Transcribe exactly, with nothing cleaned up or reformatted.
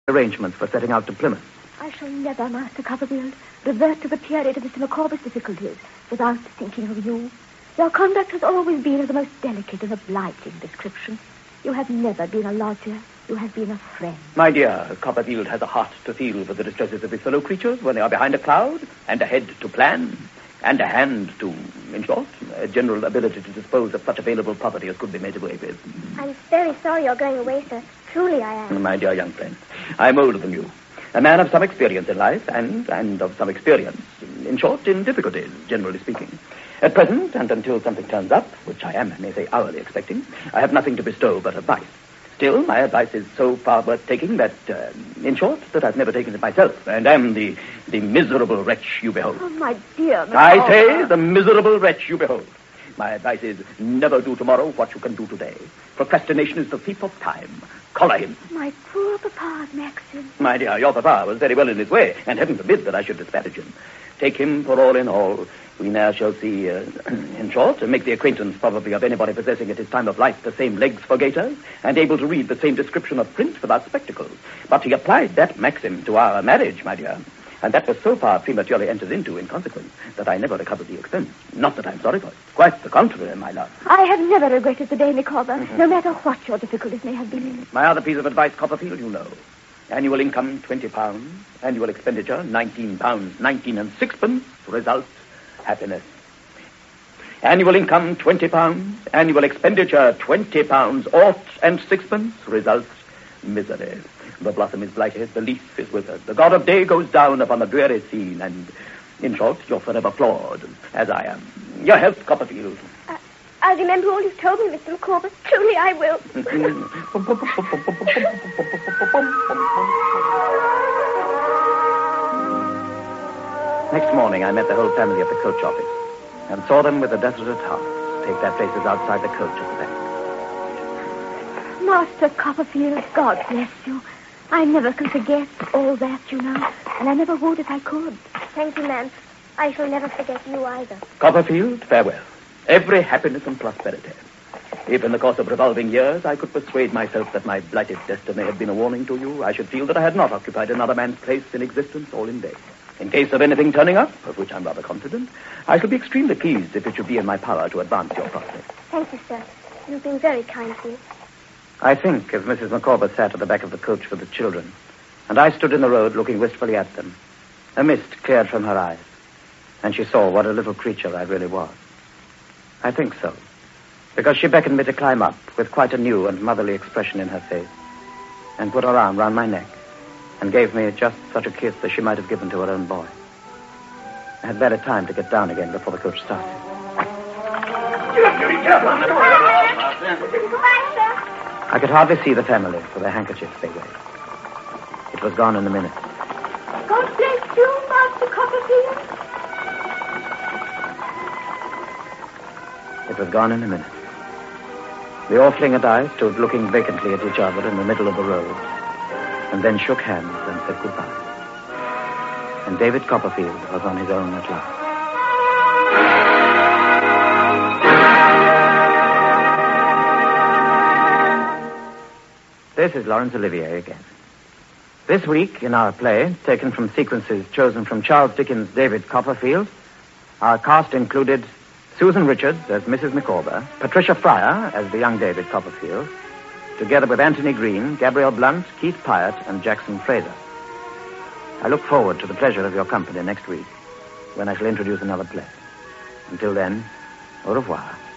arrangements for setting out to Plymouth. I shall never, Master Copperfield, revert to the period of Mister Micawber's difficulties without thinking of you. Your conduct has always been of the most delicate and obliging description. You have never been a lodger. You have been a friend. My dear, Copperfield has a heart to feel for the distresses of his fellow creatures when they are behind a cloud, and a head to plan, and a hand to, in short, a general ability to dispose of such available property as could be made away with. I'm very sorry you're going away, sir. Truly I am. My dear young friend, I'm older than you. A man of some experience in life, and, and of some experience, in short, in difficulties, generally speaking. At present, and until something turns up, which I am, I may say, hourly expecting, I have nothing to bestow but advice. Still, my advice is so far worth taking that, uh, in short, that I've never taken it myself, and am the, the miserable wretch you behold. Oh, my dear Mister I say, the miserable wretch you behold. My advice is, never do tomorrow what you can do today. Procrastination is the thief of time. Collar him. My poor papa, Maxim. My dear, your papa was very well in his way, and heaven forbid that I should disparage him. Take him for all in all. We now shall see, uh, in short, make the acquaintance probably of anybody possessing at his time of life the same legs for gaiters, and able to read the same description of print without spectacles. But he applied that maxim to our marriage, my dear, and that was so far prematurely entered into in consequence that I never recovered the expense. Not that I'm sorry for it. Quite the contrary, my love. I have never regretted the day, Micawber, mm-hmm. no matter what your difficulties may have been. My other piece of advice, Copperfield, you know. Annual income, twenty pounds. Annual expenditure, nineteen pounds, nineteen and sixpence. Result, happiness. Annual income, twenty pounds. Annual expenditure, twenty pounds, aught and sixpence. Result, misery. The blossom is blighted, the leaf is withered. The god of day goes down upon the dreary scene, and, in short, you're forever flawed, as I am. Your health, Copperfield. Uh, I'll remember all you've told me, Mister Micawber. Truly I will. Next morning, I met the whole family at the coach office, and saw them with a desolate heart take their places outside the coach at the back. Master Copperfield, God bless you. I never can forget all that, you know, and I never would if I could. Thank you, ma'am. I shall never forget you either. Copperfield, farewell. Every happiness and prosperity. If in the course of revolving years I could persuade myself that my blighted destiny had been a warning to you, I should feel that I had not occupied another man's place in existence all in vain. In case of anything turning up, of which I'm rather confident, I shall be extremely pleased if it should be in my power to advance your prospects. Thank you, sir. You've been very kind to me. I think, as Missus Micawber sat at the back of the coach with the children, and I stood in the road looking wistfully at them, a mist cleared from her eyes, and she saw what a little creature I really was. I think so, because she beckoned me to climb up with quite a new and motherly expression in her face, and put her arm round my neck, and gave me just such a kiss as she might have given to her own boy. I had barely time to get down again before the coach started. I could hardly see the family for their handkerchiefs they waved. It was gone in a minute. God bless you, Master Copperfield. It was gone in a minute. The Orfling and I stood looking vacantly at each other in the middle of the road, and then shook hands and said goodbye. And David Copperfield was on his own at last. This is Laurence Olivier again. This week, in our play, taken from sequences chosen from Charles Dickens' David Copperfield, our cast included Susan Richards as Missus Micawber, Patricia Fryer as the young David Copperfield, together with Anthony Green, Gabrielle Blunt, Keith Pyatt, and Jackson Fraser. I look forward to the pleasure of your company next week, when I shall introduce another play. Until then, au revoir.